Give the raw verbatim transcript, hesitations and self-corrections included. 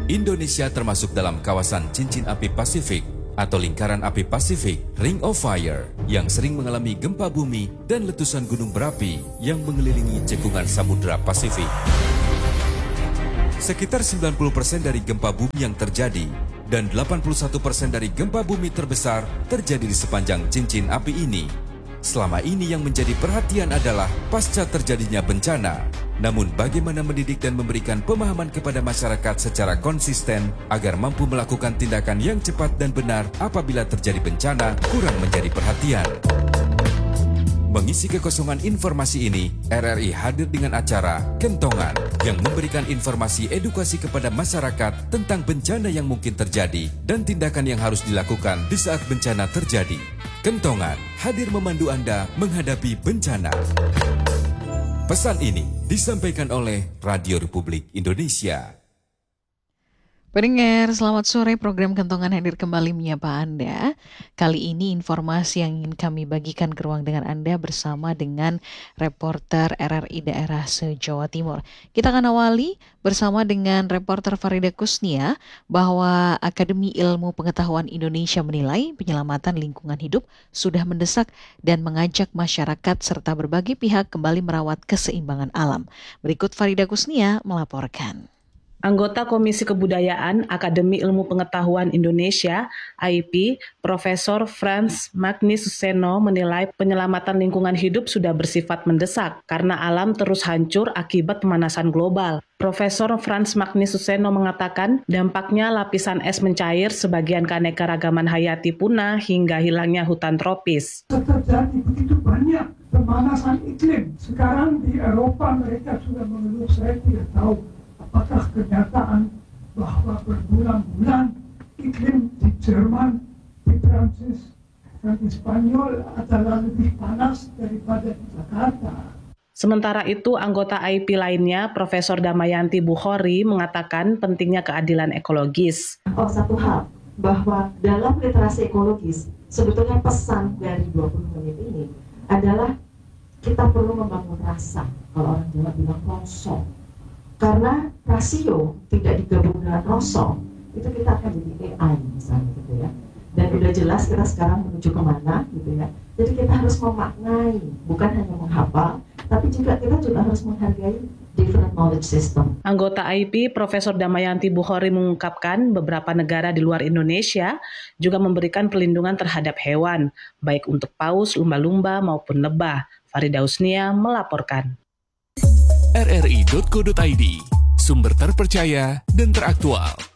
Indonesia termasuk dalam kawasan cincin api Pasifik atau lingkaran api Pasifik, Ring of Fire, yang sering mengalami gempa bumi dan letusan gunung berapi yang mengelilingi cekungan Samudra Pasifik. Sekitar sembilan puluh persen dari gempa bumi yang terjadi dan delapan puluh satu persen dari gempa bumi terbesar terjadi di sepanjang cincin api ini. Selama ini yang menjadi perhatian adalah pasca terjadinya bencana. Namun bagaimana mendidik dan memberikan pemahaman kepada masyarakat secara konsisten agar mampu melakukan tindakan yang cepat dan benar apabila terjadi bencana kurang menjadi perhatian. Mengisi kekosongan informasi ini, R R I hadir dengan acara Kentongan yang memberikan informasi edukasi kepada masyarakat tentang bencana yang mungkin terjadi dan tindakan yang harus dilakukan di saat bencana terjadi. Kentongan hadir memandu Anda menghadapi bencana. Pesan ini disampaikan oleh Radio Republik Indonesia. Pendengar, selamat sore. Program Kentongan hadir kembali menyapa Anda. Kali ini informasi yang ingin kami bagikan ke ruang dengan Anda bersama dengan reporter R R I daerah se-Jawa Timur. Kita akan awali bersama dengan reporter Farida Kusnia bahwa Akademi Ilmu Pengetahuan Indonesia menilai penyelamatan lingkungan hidup sudah mendesak dan mengajak masyarakat serta berbagai pihak kembali merawat keseimbangan alam. Berikut Farida Kusnia melaporkan. Anggota Komisi Kebudayaan Akademi Ilmu Pengetahuan Indonesia, A I P, Profesor Frans Magnus Suseno menilai penyelamatan lingkungan hidup sudah bersifat mendesak karena alam terus hancur akibat pemanasan global. Profesor Frans Magnus Suseno mengatakan dampaknya lapisan es mencair, sebagian keanekaragaman hayati punah hingga hilangnya hutan tropis. Terjadi begitu banyak pemanasan iklim. Sekarang di Eropa mereka sudah mengeluh, saya tidak tahu apakah kenyataan bahwa berbulan-bulan iklim di Jerman, di Prancis, dan di Spanyol adalah lebih panas daripada di Jakarta. Sementara itu, anggota A I P lainnya, Profesor Damayanti Bukhori, mengatakan pentingnya keadilan ekologis. Oh, satu hal, bahwa dalam literasi ekologis, sebetulnya pesan dari dua puluh menit ini adalah kita perlu membangun rasa, kalau orang Jawa bilang rasa. Karena rasio tidak digabung dengan rasa, itu kita akan jadi A I misalnya gitu ya. Dan udah jelas kita sekarang menuju kemana gitu ya. Jadi kita harus memaknai, bukan hanya menghafal, tapi juga kita juga harus menghargai different knowledge system. Anggota A I P, Profesor Damayanti Bukhori mengungkapkan beberapa negara di luar Indonesia juga memberikan perlindungan terhadap hewan, baik untuk paus, lumba-lumba maupun lebah. Farida Kusnia melaporkan. R R I dot co dot I D, sumber terpercaya dan teraktual.